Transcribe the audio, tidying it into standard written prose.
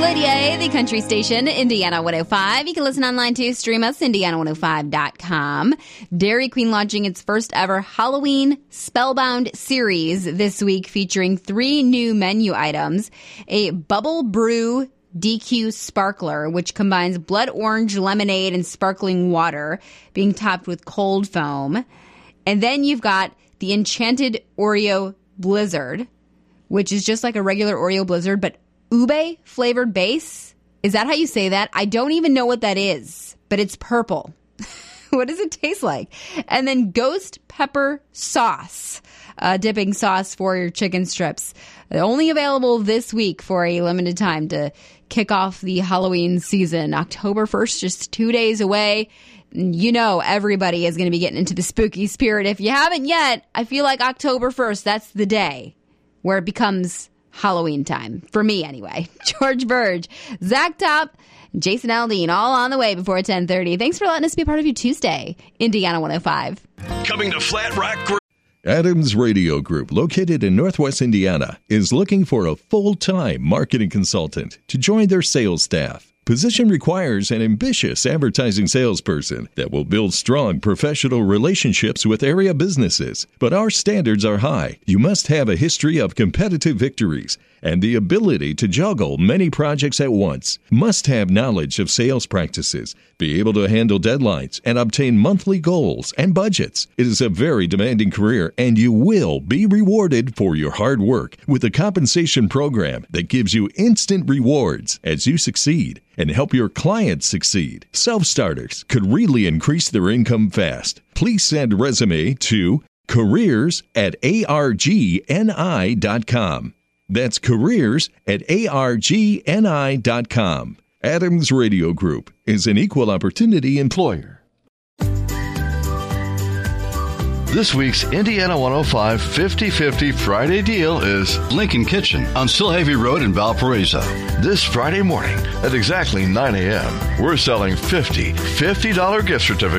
Lydia, the country station, Indiana 105. You can listen online too. Stream us, Indiana105.com. Dairy Queen launching its first ever Halloween Spellbound series this week, featuring 3 new menu items. A Bubble Brew DQ Sparkler, which combines blood orange lemonade and sparkling water, being topped with cold foam. And then you've got the Enchanted Oreo Blizzard, which is just like a regular Oreo Blizzard, but ube flavored base. Is that how you say that? I don't even know what that is, but it's purple. What does it taste like? And then Ghost Pepper Sauce, dipping sauce for your chicken strips. Only available this week for a limited time to kick off the Halloween season. October 1st, just 2 days away. You know everybody is going to be getting into the spooky spirit. If you haven't yet, I feel like October 1st, that's the day where it becomes Halloween time. For me, anyway. George Burge, Zach Top, Jason Aldean, all on the way before 10:30. Thanks for letting us be a part of your Tuesday, Indiana 105. Coming to Flat Rock. Adams Radio Group, located in Northwest Indiana, is looking for a full-time marketing consultant to join their sales staff. Position requires an ambitious advertising salesperson that will build strong professional relationships with area businesses. But our standards are high. You must have a history of competitive victories and the ability to juggle many projects at once. Must have knowledge of sales practices, be able to handle deadlines, and obtain monthly goals and budgets. It is a very demanding career, and you will be rewarded for your hard work with a compensation program that gives you instant rewards as you succeed and help your clients succeed. Self-starters could really increase their income fast. Please send a resume to careers@argni.com. That's careers@argni.com. Adams Radio Group is an equal opportunity employer. This week's Indiana 105 50-50 Friday deal is Lincoln Kitchen on Silhavy Road in Valparaiso. This Friday morning at exactly 9 a.m. We're selling $50 gift certificates